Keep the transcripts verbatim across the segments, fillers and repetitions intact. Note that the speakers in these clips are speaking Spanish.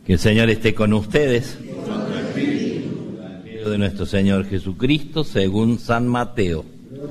Que el Señor esté con ustedes. Evangelio de nuestro Señor Jesucristo según San Mateo.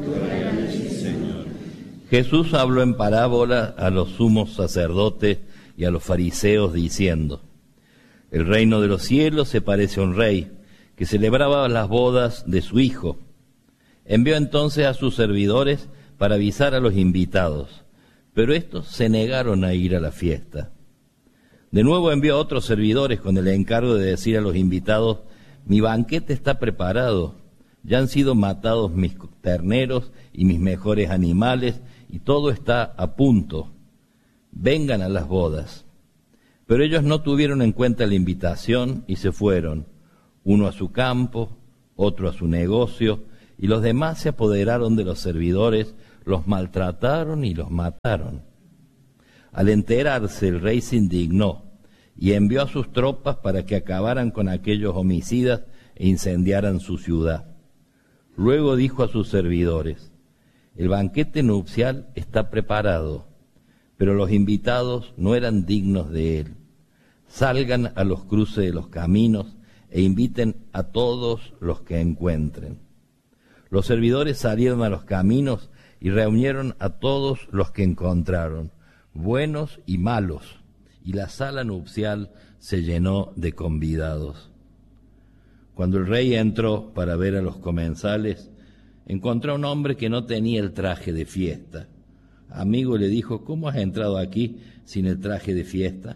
Jesús habló en parábola a los sumos sacerdotes y a los fariseos diciendo: el reino de los cielos se parece a un rey que celebraba las bodas de su hijo. Envió entonces a sus servidores para avisar a los invitados, pero estos se negaron a ir a la fiesta. De nuevo envió a otros servidores con el encargo de decir a los invitados: mi banquete está preparado, ya han sido matados mis terneros y mis mejores animales, y todo está a punto. Vengan a las bodas. Pero ellos no tuvieron en cuenta la invitación y se fueron, uno a su campo, otro a su negocio, y los demás se apoderaron de los servidores, los maltrataron y los mataron. Al enterarse, el rey se indignó y envió a sus tropas para que acabaran con aquellos homicidas e incendiaran su ciudad. Luego dijo a sus servidores: el banquete nupcial está preparado, pero los invitados no eran dignos de él. Salgan a los cruces de los caminos e inviten a todos los que encuentren. Los servidores salieron a los caminos y reunieron a todos los que encontraron, buenos y malos, y la sala nupcial se llenó de convidados. Cuando el rey entró para ver a los comensales, encontró a un hombre que no tenía el traje de fiesta. Amigo, le dijo: ¿cómo has entrado aquí sin el traje de fiesta?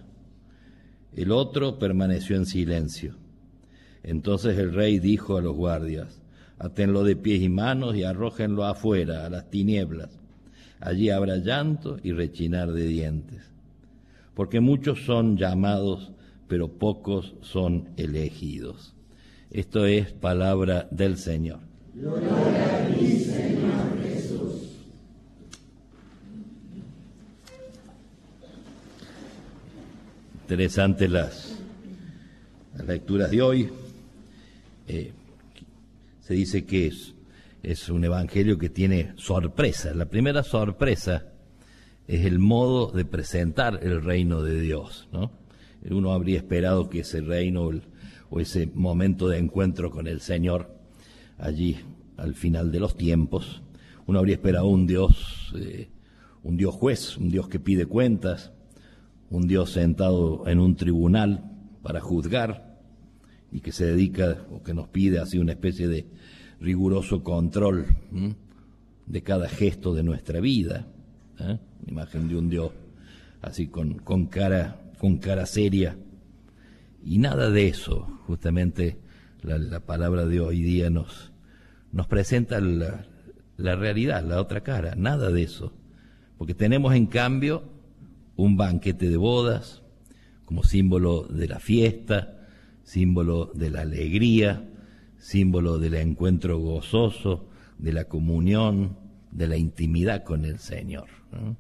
El otro permaneció en silencio. Entonces el rey dijo a los guardias: átenlo de pies y manos y arrójenlo afuera, a las tinieblas. Allí habrá llanto y rechinar de dientes. Porque muchos son llamados, pero pocos son elegidos. Esto es palabra del Señor. Gloria a ti, Señor Jesús. Interesantes las, las lecturas de hoy. Eh, se dice que es, es un evangelio que tiene sorpresas. La primera sorpresa es el modo de presentar el reino de Dios, ¿no? Uno habría esperado que ese reino el, o ese momento de encuentro con el Señor allí al final de los tiempos, uno habría esperado un Dios, eh, un Dios juez, un Dios que pide cuentas, un Dios sentado en un tribunal para juzgar y que se dedica o que nos pide así una especie de riguroso control ¿m? de cada gesto de nuestra vida. ¿eh? Imagen de un Dios así con, con cara con cara seria, y nada de eso. Justamente la, la palabra de hoy día nos, nos presenta la, la realidad, la otra cara, nada de eso, porque tenemos en cambio un banquete de bodas como símbolo de la fiesta, símbolo de la alegría, símbolo del encuentro gozoso, de la comunión, de la intimidad con el Señor, ¿no?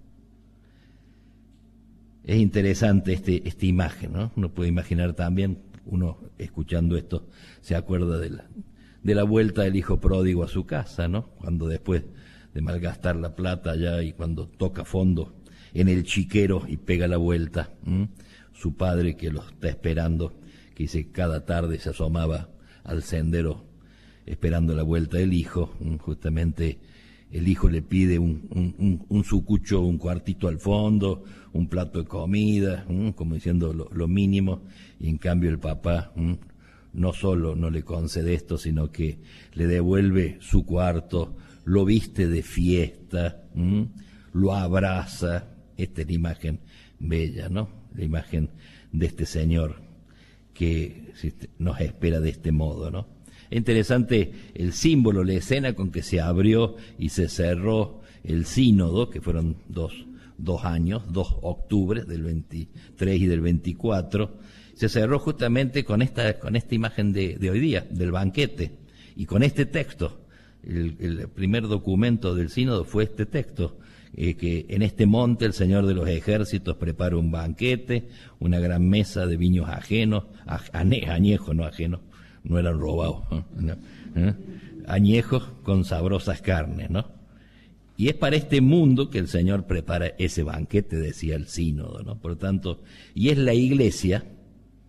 Es interesante este, esta imagen, ¿no? Uno puede imaginar también, uno escuchando esto se acuerda de la, de la vuelta del hijo pródigo a su casa, ¿no? Cuando después de malgastar la plata allá y cuando toca fondo en el chiquero y pega la vuelta, ¿m? Su padre que lo está esperando, que dice cada tarde se asomaba al sendero esperando la vuelta del hijo, ¿m? Justamente el hijo le pide un, un, un, un sucucho, un cuartito al fondo, un plato de comida, ¿m? Como diciendo lo, lo mínimo, y en cambio el papá ¿m? no solo no le concede esto, sino que le devuelve su cuarto, lo viste de fiesta, ¿m? Lo abraza. Esta es la imagen bella, ¿no? La imagen de este Señor que nos espera de este modo, ¿no? Es interesante el símbolo, la escena con que se abrió y se cerró el sínodo, que fueron dos, dos años, dos octubres del veintitrés y del veinticuatro, se cerró justamente con esta, con esta imagen de, de hoy día, del banquete, y con este texto. El, el primer documento del sínodo fue este texto, eh, que en este monte el Señor de los ejércitos prepara un banquete, una gran mesa de viños ajenos, ane, añejos, no ajenos, no eran robados, ¿no? ¿Eh? Añejos con sabrosas carnes, ¿no? Y es para este mundo que el Señor prepara ese banquete, decía el sínodo, ¿no? Por lo tanto, y es la Iglesia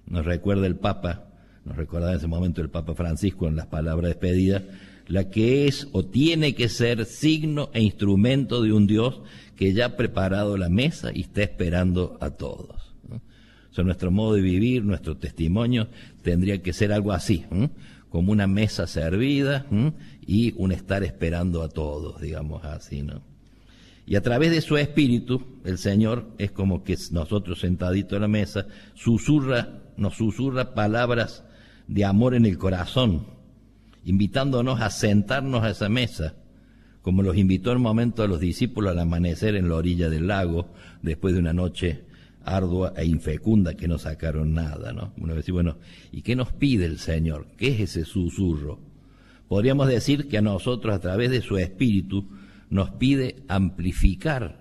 nos recuerda el Papa, nos recordaba en ese momento el Papa Francisco en las palabras de despedida, la que es o tiene que ser signo e instrumento de un Dios que ya ha preparado la mesa y está esperando a todos, ¿no? O sea, nuestro modo de vivir, nuestro testimonio tendría que ser algo así, ¿no? Como una mesa servida, ¿no? Y un estar esperando a todos, digamos así, ¿no? Y a través de su espíritu, el Señor es como que nosotros sentaditos en la mesa, susurra, nos susurra palabras de amor en el corazón, invitándonos a sentarnos a esa mesa, como los invitó en un momento a los discípulos al amanecer en la orilla del lago, después de una noche ardua e infecunda que no sacaron nada, ¿no? Uno dice, bueno, ¿y qué nos pide el Señor? ¿Qué es ese susurro? Podríamos decir que a nosotros, a través de su espíritu, nos pide amplificar